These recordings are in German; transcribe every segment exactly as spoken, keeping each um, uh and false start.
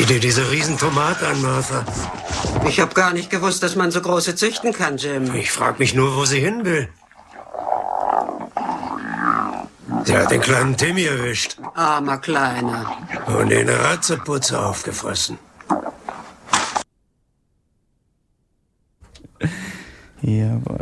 dir diese Riesentomate an, Martha? Ich habe gar nicht gewusst, dass man so große züchten kann, Jim. Ich frag mich nur, wo sie hin will. Der hat den kleinen Timmy erwischt. Armer Kleiner. Und den Ratzeputzer aufgefressen. Jawohl.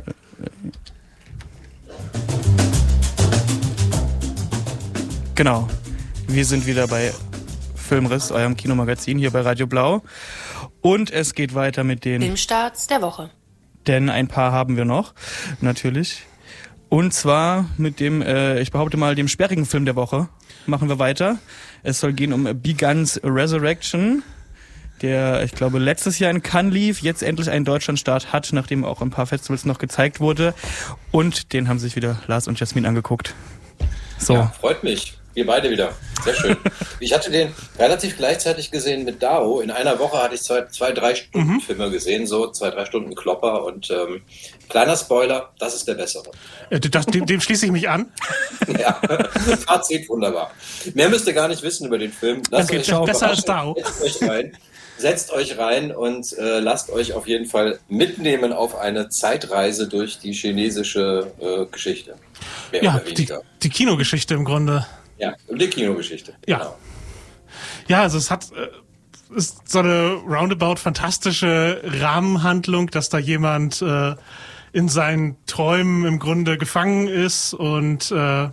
Genau. Wir sind wieder bei Filmriss, eurem Kinomagazin hier bei Radio Blau. Und es geht weiter mit den Filmstarts der Woche. Denn ein paar haben wir noch, natürlich. Und zwar mit dem, äh, ich behaupte mal, dem sperrigen Film der Woche machen wir weiter. Es soll gehen um Beguns Resurrection, der, ich glaube, letztes Jahr in Cannes lief, jetzt endlich einen Deutschlandstart hat, nachdem auch ein paar Festivals noch gezeigt wurde. Und den haben sich wieder Lars und Jasmin angeguckt. So. Ja, freut mich. Wir beide wieder. Sehr schön. Ich hatte den relativ gleichzeitig gesehen mit Dao. In einer Woche hatte ich zwei, zwei drei Stunden mhm. Filme gesehen, so zwei, drei Stunden Klopper. Und ähm, kleiner Spoiler, das ist der bessere. Das, dem, dem schließe ich mich an. Ja, Fazit wunderbar. Mehr müsst ihr gar nicht wissen über den Film. Lasst okay, euch besser als Dao. Setzt euch rein, setzt euch rein und äh, lasst euch auf jeden Fall mitnehmen auf eine Zeitreise durch die chinesische äh, Geschichte. Mehr ja, oder weniger. Die, die Kinogeschichte im Grunde. Ja, die Kinogeschichte. Ja. Genau. Ja, also es hat äh, ist so eine roundabout fantastische Rahmenhandlung, dass da jemand äh, in seinen Träumen im Grunde gefangen ist und äh,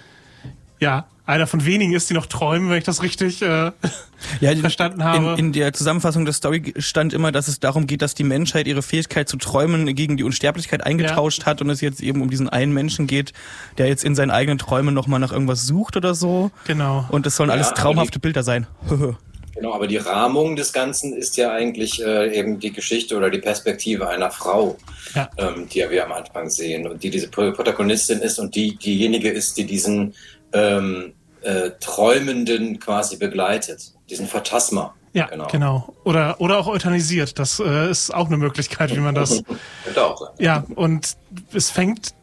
ja, einer von wenigen ist, die noch träumen, wenn ich das richtig äh, ja, verstanden habe. In, in der Zusammenfassung der Story stand immer, dass es darum geht, dass die Menschheit ihre Fähigkeit zu träumen gegen die Unsterblichkeit eingetauscht ja. hat und es jetzt eben um diesen einen Menschen geht, der jetzt in seinen eigenen Träumen nochmal nach irgendwas sucht oder so. Genau. Und es sollen ja, alles traumhafte die, Bilder sein. Genau, aber die Rahmung des Ganzen ist ja eigentlich äh, eben die Geschichte oder die Perspektive einer Frau, ja. ähm, die wir am Anfang sehen und die diese Protagonistin ist und die diejenige ist, die diesen ähm, äh, Träumenden quasi begleitet, diesen Phantasma. Ja, genau. genau. Oder, oder auch euthanisiert. Das äh, ist auch eine Möglichkeit, wie man das... Könnte auch sein. Ja, und es fängt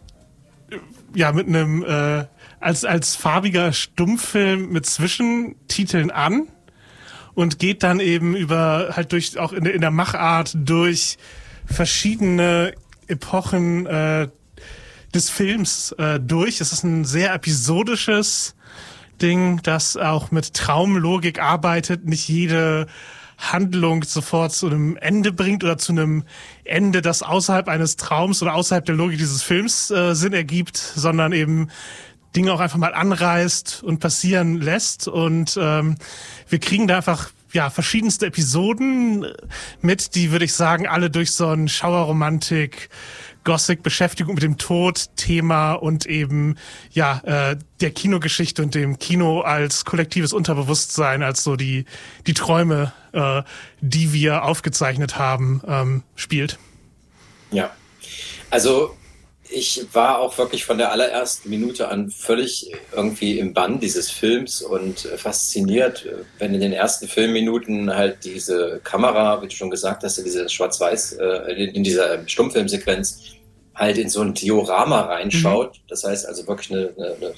ja mit einem äh, als, als farbiger Stummfilm mit Zwischentiteln an und geht dann eben über halt durch auch in der, in der Machart durch verschiedene Epochen äh, des Films äh, durch. Es ist ein sehr episodisches Ding, das auch mit Traumlogik arbeitet, nicht jede Handlung sofort zu einem Ende bringt oder zu einem Ende, das außerhalb eines Traums oder außerhalb der Logik dieses Films äh, Sinn ergibt, sondern eben Dinge auch einfach mal anreißt und passieren lässt. Und ähm, wir kriegen da einfach ja verschiedenste Episoden mit, die, würde ich sagen, alle durch so einen Schauerromantik, Gothic, Beschäftigung mit dem Tod-Thema und eben ja äh, der Kinogeschichte und dem Kino als kollektives Unterbewusstsein, als so die die Träume, äh, die wir aufgezeichnet haben, ähm, spielt. Ja, also ich war auch wirklich von der allerersten Minute an völlig irgendwie im Bann dieses Films und äh, fasziniert, wenn in den ersten Filmminuten halt diese Kamera, wie du schon gesagt hast, in diese Schwarz-Weiß, äh, in dieser Stummfilmsequenz halt in so ein Diorama reinschaut. Mhm. Das heißt also wirklich eine, eine, eine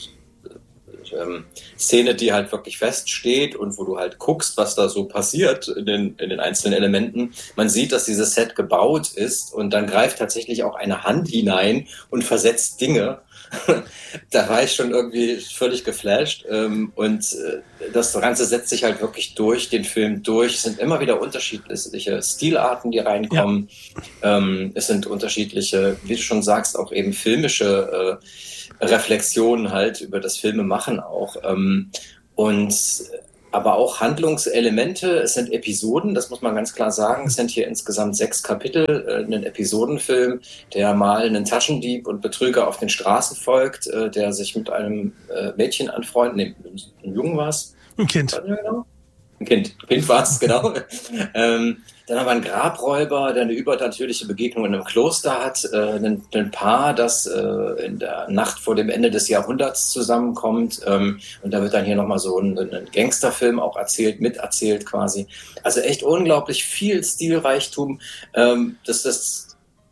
ähm, Szene, die halt wirklich feststeht und wo du halt guckst, was da so passiert in den, in den einzelnen Elementen. Man sieht, dass dieses Set gebaut ist und dann greift tatsächlich auch eine Hand hinein und versetzt Dinge. Da war ich schon irgendwie völlig geflasht. Ähm, und äh, das Ganze setzt sich halt wirklich durch den Film durch. Es sind immer wieder unterschiedliche Stilarten, die reinkommen. Ja. Ähm, es sind unterschiedliche, wie du schon sagst, auch eben filmische äh, Reflexionen halt über das Filmemachen auch. Ähm, und aber auch Handlungselemente. Es sind Episoden, das muss man ganz klar sagen. Es sind hier insgesamt sechs Kapitel, äh, ein Episodenfilm, der mal einen Taschendieb und Betrüger auf den Straßen folgt, äh, der sich mit einem äh, Mädchen anfreundet. Nee, ein Jungen war es. Ein Kind. Genau. Ein Kind. Ein Kind war es, genau. ähm, Dann haben wir einen Grabräuber, der eine übernatürliche Begegnung in einem Kloster hat, äh, ein, ein Paar, das äh, in der Nacht vor dem Ende des Jahrhunderts zusammenkommt. Ähm, und da wird dann hier nochmal so ein, ein Gangsterfilm auch erzählt, miterzählt quasi. Also echt unglaublich viel Stilreichtum. Ähm, das, das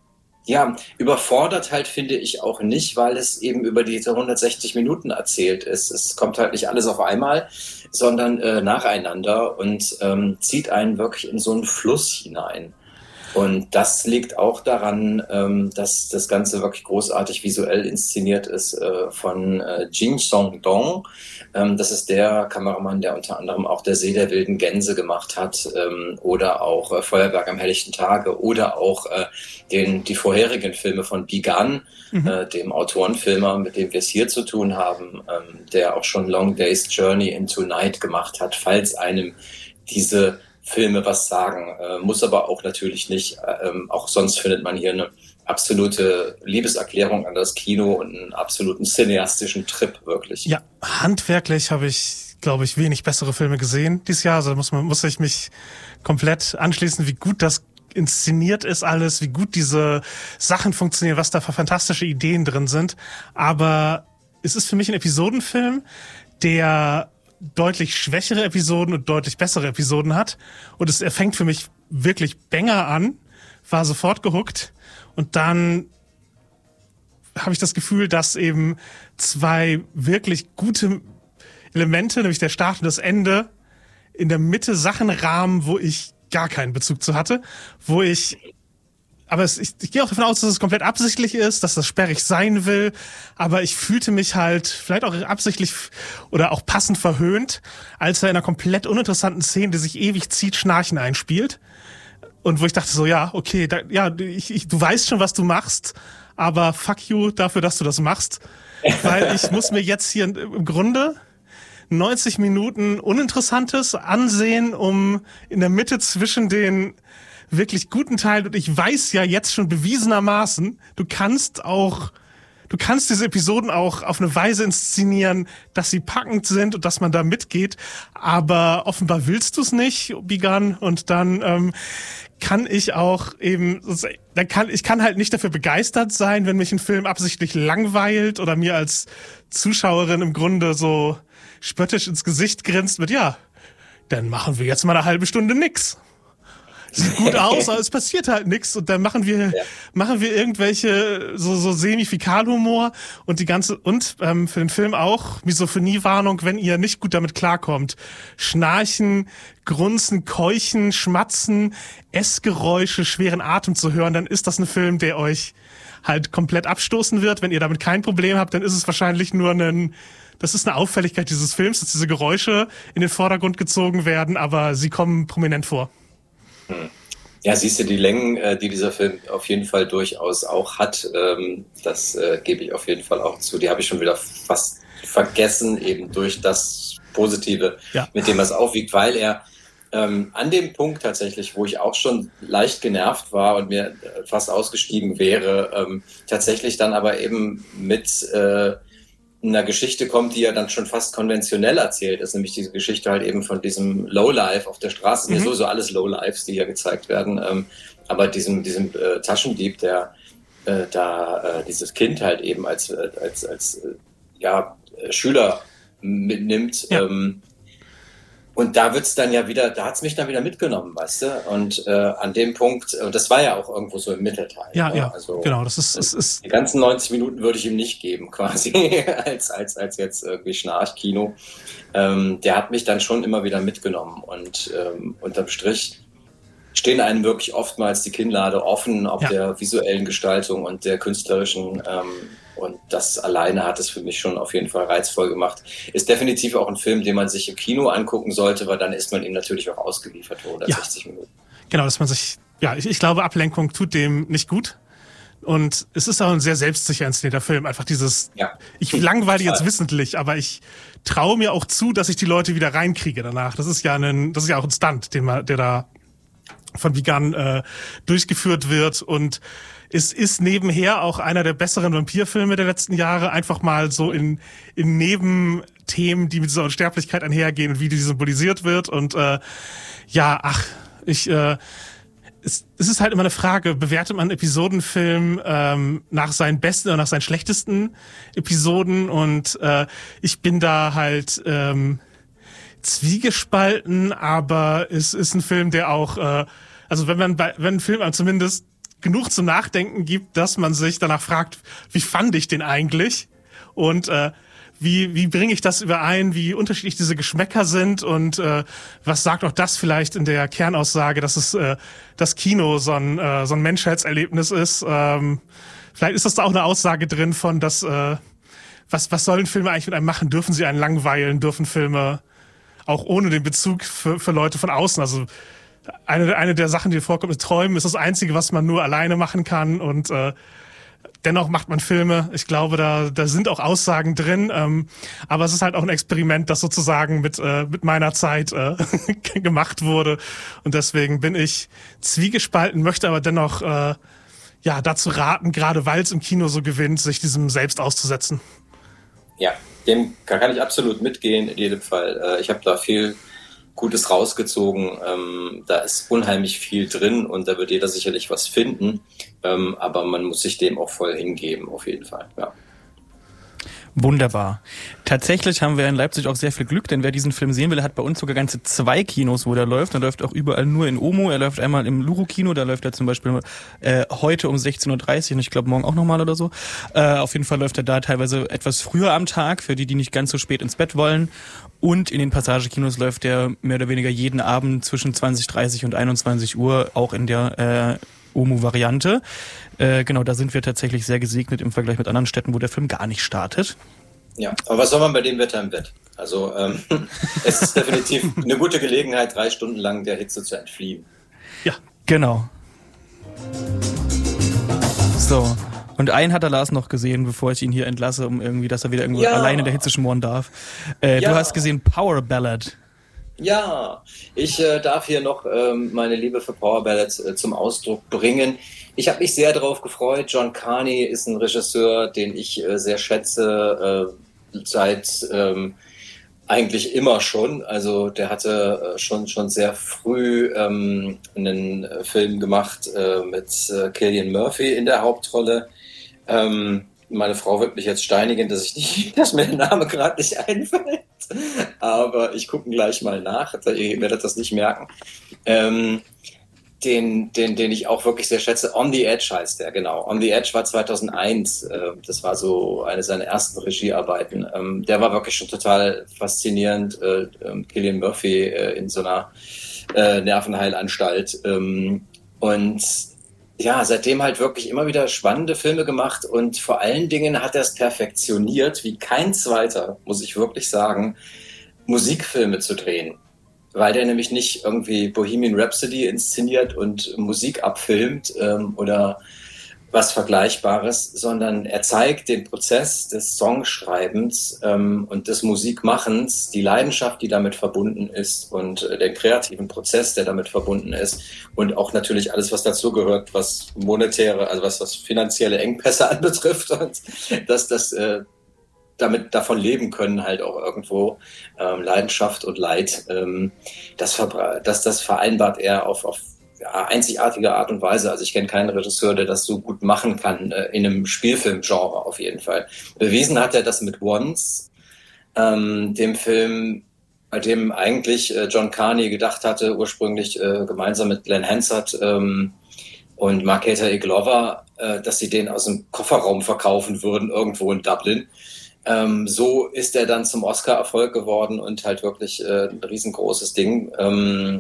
Ja, überfordert halt finde ich auch nicht, weil es eben über diese hundertsechzig Minuten erzählt ist. Es kommt halt nicht alles auf einmal, sondern äh, nacheinander und ähm, zieht einen wirklich in so einen Fluss hinein. Und das liegt auch daran, ähm, dass das Ganze wirklich großartig visuell inszeniert ist äh, von äh, Jin Song-dong. Ähm, das ist der Kameramann, der unter anderem auch Der See der wilden Gänse gemacht hat ähm, oder auch äh, Feuerwerk am helllichten Tage oder auch äh, den, die vorherigen Filme von Bi Gan, mhm. äh, dem Autorenfilmer, mit dem wir es hier zu tun haben, ähm, der auch schon Long Day's Journey into Night gemacht hat, falls einem diese Filme was sagen, äh, muss aber auch natürlich nicht. Ähm, auch sonst findet man hier eine absolute Liebeserklärung an das Kino und einen absoluten cineastischen Trip, wirklich. Ja, handwerklich habe ich, glaube ich, wenig bessere Filme gesehen dieses Jahr. Also da muss man, muss ich mich komplett anschließen, wie gut das inszeniert ist alles, wie gut diese Sachen funktionieren, was da für fantastische Ideen drin sind. Aber es ist für mich ein Episodenfilm, der deutlich schwächere Episoden und deutlich bessere Episoden hat. Und es er fängt für mich wirklich Banger an, war sofort gehuckt. Und dann habe ich das Gefühl, dass eben zwei wirklich gute Elemente, nämlich der Start und das Ende, in der Mitte Sachen rahmen, wo ich gar keinen Bezug zu hatte, wo ich Aber es, ich, ich gehe auch davon aus, dass es komplett absichtlich ist, dass das sperrig sein will. Aber ich fühlte mich halt vielleicht auch absichtlich oder auch passend verhöhnt, als er in einer komplett uninteressanten Szene, die sich ewig zieht, Schnarchen einspielt. Und wo ich dachte so, ja, okay, da, ja, ich, ich, du weißt schon, was du machst, aber fuck you dafür, dass du das machst. Weil ich muss mir jetzt hier im Grunde neunzig Minuten Uninteressantes ansehen, um in der Mitte zwischen den wirklich guten Teil, und ich weiß ja jetzt schon bewiesenermaßen, du kannst auch, du kannst diese Episoden auch auf eine Weise inszenieren, dass sie packend sind und dass man da mitgeht, aber offenbar willst du es nicht, Bi Gan, und dann ähm, kann ich auch eben, dann kann ich kann halt nicht dafür begeistert sein, wenn mich ein Film absichtlich langweilt oder mir als Zuschauerin im Grunde so spöttisch ins Gesicht grinst mit, ja, dann machen wir jetzt mal eine halbe Stunde nix. Sieht gut aus, aber es passiert halt nichts und dann machen wir ja. machen wir irgendwelche so so Semi-Fäkalhumor und die ganze und ähm, für den Film auch Misophonie-Warnung, wenn ihr nicht gut damit klarkommt. Schnarchen, Grunzen, Keuchen, Schmatzen, Essgeräusche, schweren Atem zu hören, dann ist das ein Film, der euch halt komplett abstoßen wird. Wenn ihr damit kein Problem habt, dann ist es wahrscheinlich nur ein Das ist eine Auffälligkeit dieses Films, dass diese Geräusche in den Vordergrund gezogen werden, aber sie kommen prominent vor. Ja, siehst du, die Längen, äh, die dieser Film auf jeden Fall durchaus auch hat, ähm, das äh, gebe ich auf jeden Fall auch zu. Die habe ich schon wieder fast vergessen, eben durch das Positive, ja. mit dem er es aufwiegt, weil er ähm, an dem Punkt tatsächlich, wo ich auch schon leicht genervt war und mir fast ausgestiegen wäre, ähm, tatsächlich dann aber eben mit äh, einer Geschichte kommt, die ja dann schon fast konventionell erzählt ist, nämlich diese Geschichte halt eben von diesem Lowlife auf der Straße. Es sind mhm. ja sowieso alles Lowlifes, die hier gezeigt werden, ähm, aber diesem, diesem äh, Taschendieb, der äh, da äh, dieses Kind halt eben als, äh, als, als äh, ja, Schüler mitnimmt, ja. ähm, und da wird's dann ja wieder, da hat's mich dann wieder mitgenommen, weißt du? Und äh, an dem Punkt, und das war ja auch irgendwo so im Mittelteil. Ja, ne? ja, also, genau. Das ist, es ist die ganzen neunzig Minuten würde ich ihm nicht geben, quasi, als als als jetzt irgendwie Schnarchkino. Ähm, der hat mich dann schon immer wieder mitgenommen und ähm, unterm Strich stehen einem wirklich oftmals die Kinnlade offen, ob ja. der visuellen Gestaltung und der künstlerischen. Ähm, Und das alleine hat es für mich schon auf jeden Fall reizvoll gemacht. Ist definitiv auch ein Film, den man sich im Kino angucken sollte, weil dann ist man ihm natürlich auch ausgeliefert für hundertsechzig ja. Minuten. Genau, dass man sich, ja, ich, ich glaube, Ablenkung tut dem nicht gut. Und es ist auch ein sehr selbstsicher inszenierter Film. Einfach dieses, ja. ich langweile jetzt wissentlich, aber ich traue mir auch zu, dass ich die Leute wieder reinkriege danach. Das ist ja ein, das ist ja auch ein Stunt, den man, der da von Bi Gan äh, durchgeführt wird. Und es ist nebenher auch einer der besseren Vampirfilme der letzten Jahre, einfach mal so in, in Nebenthemen, die mit dieser Unsterblichkeit einhergehen und wie die symbolisiert wird. Und äh, ja, ach, ich, äh, es, es ist halt immer eine Frage, bewertet man einen Episodenfilm ähm, nach seinen besten oder nach seinen schlechtesten Episoden? Und äh, ich bin da halt ähm, zwiegespalten, aber es ist ein Film, der auch, äh, also wenn man bei, wenn ein Film zumindest genug zum Nachdenken gibt, dass man sich danach fragt, wie fand ich den eigentlich? Und äh, wie wie bringe ich das überein, wie unterschiedlich diese Geschmäcker sind und äh, was sagt auch das vielleicht in der Kernaussage, dass es äh, das Kino so ein äh, so ein Menschheitserlebnis ist. Ähm, vielleicht ist das da auch eine Aussage drin von, dass äh, was was sollen Filme eigentlich mit einem machen? Dürfen sie einen langweilen? Dürfen Filme auch ohne den Bezug für für Leute von außen? Also eine eine der Sachen, die vorkommt, ist Träumen, ist das Einzige, was man nur alleine machen kann und äh, dennoch macht man Filme. Ich glaube, da da sind auch Aussagen drin, ähm, aber es ist halt auch ein Experiment, das sozusagen mit äh, mit meiner Zeit äh, gemacht wurde und deswegen bin ich zwiegespalten, möchte aber dennoch äh, ja dazu raten, gerade weil es im Kino so gewinnt, sich diesem selbst auszusetzen. Ja, dem kann ich absolut mitgehen in jedem Fall. Äh, ich habe da viel Gutes rausgezogen. Ähm, da ist unheimlich viel drin und da wird jeder sicherlich was finden. Ähm, aber man muss sich dem auch voll hingeben, auf jeden Fall. Ja. Wunderbar. Tatsächlich haben wir in Leipzig auch sehr viel Glück, denn wer diesen Film sehen will, hat bei uns sogar ganze zwei Kinos, wo der läuft. Er läuft auch überall nur in Omo. Er läuft einmal im Luro-Kino, da läuft er zum Beispiel äh, heute um sechzehn Uhr dreißig und ich glaube morgen auch nochmal oder so. Äh, auf jeden Fall läuft er da teilweise etwas früher am Tag, für die, die nicht ganz so spät ins Bett wollen. Und in den Passagekinos läuft er mehr oder weniger jeden Abend zwischen zwanzig Uhr dreißig und einundzwanzig Uhr, auch in der äh, Omo-Variante. Äh, genau, da sind wir tatsächlich sehr gesegnet im Vergleich mit anderen Städten, wo der Film gar nicht startet. Ja, aber was soll man bei dem Wetter im Bett? Also ähm, es ist definitiv eine gute Gelegenheit, drei Stunden lang der Hitze zu entfliehen. Ja, genau. So, und einen hat der Lars noch gesehen, bevor ich ihn hier entlasse, um irgendwie, dass er wieder irgendwo ja. alleine in der Hitze schmoren darf. Äh, ja. Du hast gesehen Power Ballad. Ja, ich äh, darf hier noch ähm, meine Liebe für Power Ballads äh, zum Ausdruck bringen. Ich habe mich sehr darauf gefreut. John Carney ist ein Regisseur, den ich äh, sehr schätze, äh, seit ähm, eigentlich immer schon. Also der hatte äh, schon schon sehr früh ähm, einen äh, Film gemacht äh, mit äh, Cillian Murphy in der Hauptrolle. Ähm, meine Frau wird mich jetzt steinigen, dass ich nicht, dass mir der Name gerade nicht einfällt. Aber ich gucke gleich mal nach. Ihr werdet das nicht merken. Ähm, den, den, den ich auch wirklich sehr schätze. On the Edge heißt der, genau. On the Edge war zweitausendeins. Äh, das war so eine seiner ersten Regiearbeiten. Ähm, der war wirklich schon total faszinierend. Äh, äh, Cillian Murphy äh, in so einer äh, Nervenheilanstalt. Ähm, und ja, seitdem halt wirklich immer wieder spannende Filme gemacht und vor allen Dingen hat er es perfektioniert, wie kein zweiter, muss ich wirklich sagen, Musikfilme zu drehen. Weil der nämlich nicht irgendwie Bohemian Rhapsody inszeniert und Musik abfilmt ähm, oder was Vergleichbares, sondern er zeigt den Prozess des Songschreibens ähm, und des Musikmachens, die Leidenschaft, die damit verbunden ist und äh, den kreativen Prozess, der damit verbunden ist und auch natürlich alles, was dazugehört, was monetäre, also was, was finanzielle Engpässe anbetrifft und dass das äh, damit davon leben können halt auch irgendwo ähm, Leidenschaft und Leid, ähm, das, das, das vereinbart er auf, auf ja, einzigartige Art und Weise. Also ich kenne keinen Regisseur, der das so gut machen kann, äh, in einem Spielfilmgenre auf jeden Fall. Bewiesen hat er das mit Once, ähm, dem Film, bei dem eigentlich äh, John Carney gedacht hatte, ursprünglich äh, gemeinsam mit Glenn Hansard ähm, und Markéta Irglová, äh, dass sie den aus dem Kofferraum verkaufen würden, irgendwo in Dublin. Ähm, so ist er dann zum Oscar-Erfolg geworden und halt wirklich äh, ein riesengroßes Ding. Ähm,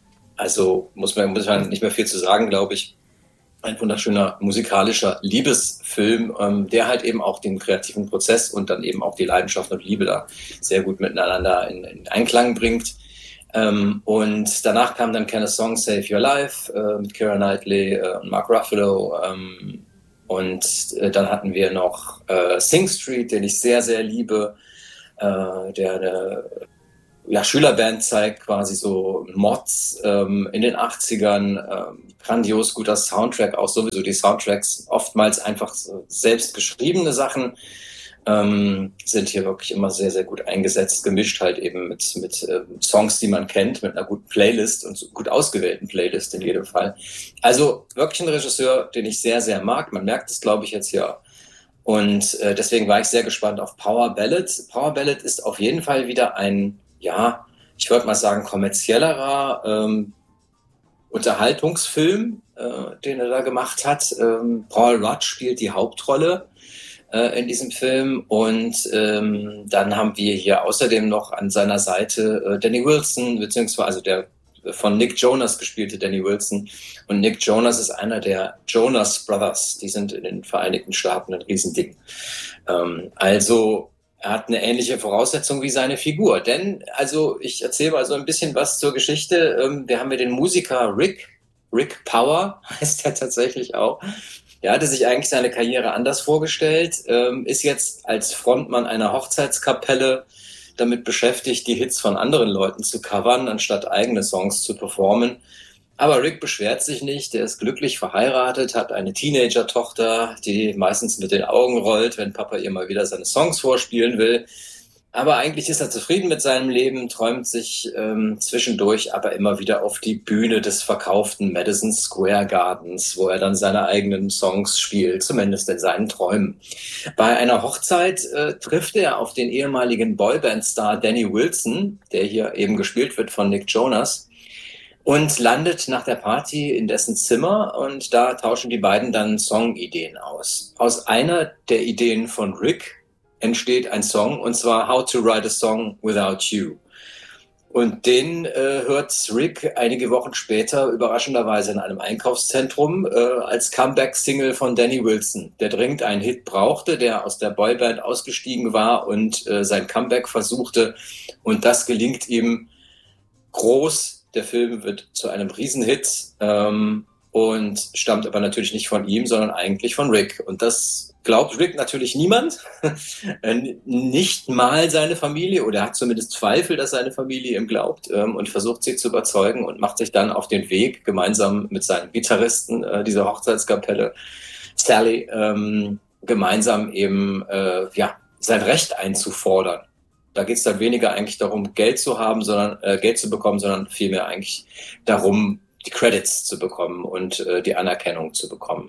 Also muss man, muss man nicht mehr viel zu sagen, glaube ich. Ein wunderschöner musikalischer Liebesfilm, ähm, der halt eben auch den kreativen Prozess und dann eben auch die Leidenschaft und Liebe da sehr gut miteinander in, in Einklang bringt. Ähm, und danach kam dann Can a Song Save Your Life äh, mit Keira Knightley äh, und Mark Ruffalo. Ähm, und äh, dann hatten wir noch äh, Sing Street, den ich sehr, sehr liebe, äh, der eine ja, Schülerband zeigt, quasi so Mods ähm, in den achtzigern, ähm, grandios guter Soundtrack, auch sowieso die Soundtracks, oftmals einfach so selbst geschriebene Sachen, ähm, sind hier wirklich immer sehr, sehr gut eingesetzt, gemischt halt eben mit, mit äh, Songs, die man kennt, mit einer guten Playlist und so gut ausgewählten Playlist in jedem Fall. Also wirklich ein Regisseur, den ich sehr, sehr mag. Man merkt es, glaube ich, jetzt hier. Und äh, deswegen war ich sehr gespannt auf Power Ballad. Power Ballad ist auf jeden Fall wieder ein, ja, ich würde mal sagen, kommerziellerer ähm, Unterhaltungsfilm, äh, den er da gemacht hat. Ähm, Paul Rudd spielt die Hauptrolle äh, in diesem Film. Und ähm, dann haben wir hier außerdem noch an seiner Seite äh, Danny Wilson, beziehungsweise also der von Nick Jonas gespielte Danny Wilson. Und Nick Jonas ist einer der Jonas Brothers. Die sind in den Vereinigten Staaten ein Riesending. Ähm, also er hat eine ähnliche Voraussetzung wie seine Figur. Denn, also ich erzähle mal so ein bisschen was zur Geschichte. Ähm, wir haben ja den Musiker Rick, Rick Power heißt er tatsächlich auch. Der hatte sich eigentlich seine Karriere anders vorgestellt, ähm, ist jetzt als Frontmann einer Hochzeitskapelle damit beschäftigt, die Hits von anderen Leuten zu covern, anstatt eigene Songs zu performen. Aber Rick beschwert sich nicht, der ist glücklich verheiratet, hat eine Teenager-Tochter, die meistens mit den Augen rollt, wenn Papa ihr mal wieder seine Songs vorspielen will. Aber eigentlich ist er zufrieden mit seinem Leben, träumt sich ähm, zwischendurch aber immer wieder auf die Bühne des verkauften Madison Square Gardens, wo er dann seine eigenen Songs spielt, zumindest in seinen Träumen. Bei einer Hochzeit äh, trifft er auf den ehemaligen Boyband-Star Danny Wilson, der hier eben gespielt wird von Nick Jonas, und landet nach der Party in dessen Zimmer und da tauschen die beiden dann Songideen aus. Aus einer der Ideen von Rick entsteht ein Song, und zwar How to Write a Song Without You. Und den äh, hört Rick einige Wochen später überraschenderweise in einem Einkaufszentrum äh, als Comeback-Single von Danny Wilson, der dringend einen Hit brauchte, der aus der Boyband ausgestiegen war und äh, sein Comeback versuchte. Und das gelingt ihm groß. Der Film wird zu einem Riesenhit ähm, und stammt aber natürlich nicht von ihm, sondern eigentlich von Rick. Und das glaubt Rick natürlich niemand, nicht mal seine Familie, oder er hat zumindest Zweifel, dass seine Familie ihm glaubt, ähm, und versucht sie zu überzeugen und macht sich dann auf den Weg, gemeinsam mit seinem Gitarristen äh, dieser Hochzeitskapelle, Sally, ähm, gemeinsam eben äh, ja, sein Recht einzufordern. Da geht es dann weniger eigentlich darum, Geld zu haben, sondern äh, Geld zu bekommen, sondern vielmehr eigentlich darum, die Credits zu bekommen und äh, die Anerkennung zu bekommen.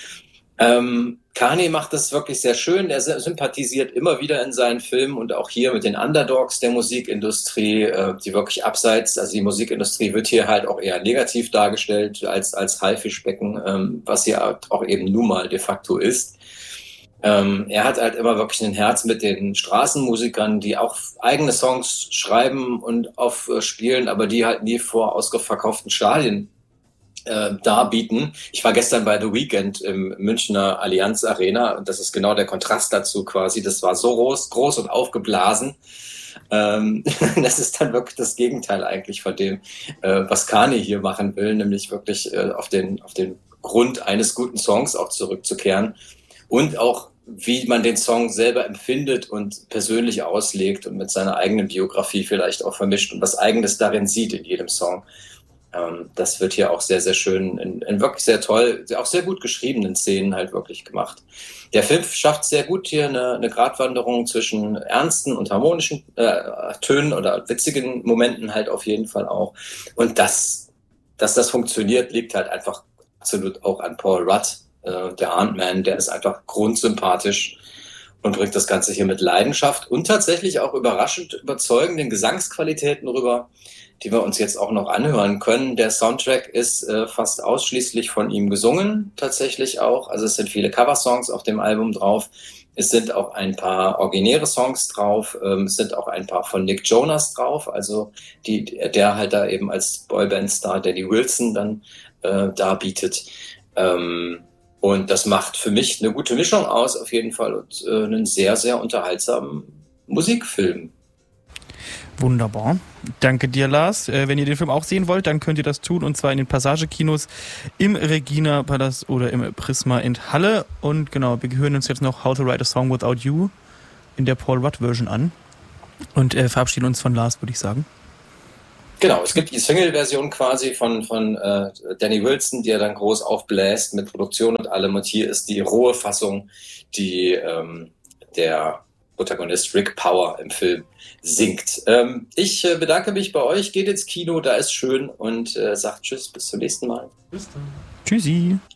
Ähm, Kanye macht das wirklich sehr schön. Er sympathisiert immer wieder in seinen Filmen und auch hier mit den Underdogs der Musikindustrie, äh, die wirklich abseits, also die Musikindustrie wird hier halt auch eher negativ dargestellt als, als Haifischbecken, ähm, was sie auch eben nun mal de facto ist. Ähm, er hat halt immer wirklich ein Herz mit den Straßenmusikern, die auch eigene Songs schreiben und aufspielen, aber die halt nie vor ausverkauften Stadien äh, darbieten. Ich war gestern bei The Weeknd im Münchner Allianz Arena und das ist genau der Kontrast dazu quasi. Das war so groß, groß und aufgeblasen. Ähm, das ist dann wirklich das Gegenteil eigentlich von dem, äh, was Kanye hier machen will, nämlich wirklich äh, auf den, auf den Grund eines guten Songs auch zurückzukehren und auch wie man den Song selber empfindet und persönlich auslegt und mit seiner eigenen Biografie vielleicht auch vermischt und was Eigenes darin sieht in jedem Song. Ähm, das wird hier auch sehr, sehr schön, in, in wirklich sehr toll, auch sehr gut geschriebenen Szenen halt wirklich gemacht. Der Film schafft sehr gut hier eine, eine Gratwanderung zwischen ernsten und harmonischen äh, Tönen oder witzigen Momenten halt auf jeden Fall auch. Und das, dass das funktioniert, liegt halt einfach absolut auch an Paul Rudd. Uh, der Ant-Man, der ist einfach grundsympathisch und bringt das Ganze hier mit Leidenschaft und tatsächlich auch überraschend überzeugenden Gesangsqualitäten rüber, die wir uns jetzt auch noch anhören können. Der Soundtrack ist äh, fast ausschließlich von ihm gesungen, tatsächlich auch. Also es sind viele Coversongs auf dem Album drauf. Es sind auch ein paar originäre Songs drauf. Ähm, es sind auch ein paar von Nick Jonas drauf, also die, der halt da eben als Boyband-Star Danny Wilson dann äh, darbietet. Ähm, Und das macht für mich eine gute Mischung aus, auf jeden Fall, und äh, einen sehr, sehr unterhaltsamen Musikfilm. Wunderbar. Danke dir, Lars. Äh, wenn ihr den Film auch sehen wollt, dann könnt ihr das tun, und zwar in den Passagekinos im Regina Palast oder im Prisma in Halle. Und genau, wir hören uns jetzt noch How to Write a Song Without You in der Paul Rudd-Version an und äh, verabschieden uns von Lars, würde ich sagen. Genau, es gibt die Single-Version quasi von, von äh, Danny Wilson, die er dann groß aufbläst mit Produktion und allem. Und hier ist die rohe Fassung, die ähm, der Protagonist Rick Power im Film singt. Ähm, ich äh, bedanke mich bei euch, geht ins Kino, da ist schön, und äh, sagt Tschüss, bis zum nächsten Mal. Bis dann. Tschüssi.